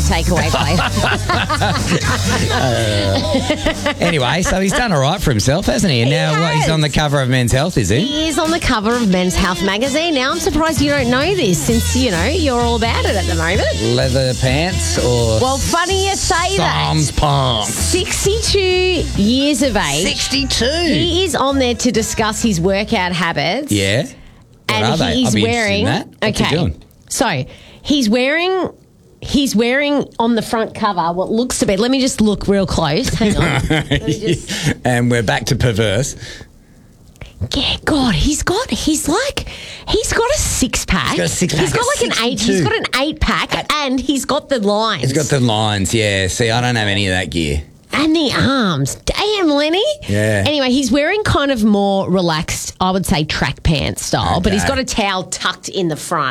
takeaway, Clay. Anyway, so he's done all right for himself, hasn't he? And now he's on the cover of Men's Health, is he? He is on the cover of Men's Health magazine. Now, I'm surprised you don't know this since, you're all about it at the moment. Leather pants or... Well, funny you say Sam's that. pants. 62 years of age. 62? He is on there to discuss his workout habits. Yeah. What are they? He's I'll be wearing... interested in that. What's he doing? So, he's wearing on the front cover what looks to be... Let me just look real close. Hang on. And we're back to perverse. Yeah, God, he's got a six-pack. He's got a six-pack. He's got like an 8. He's got an 8-pack, and he's got the lines. He's got the lines, yeah. See, I don't have any of that gear. And the arms. Damn, Lenny. Yeah. Anyway, he's wearing kind of more relaxed, I would say, track pants style, but he's Okay. got a towel tucked in the front.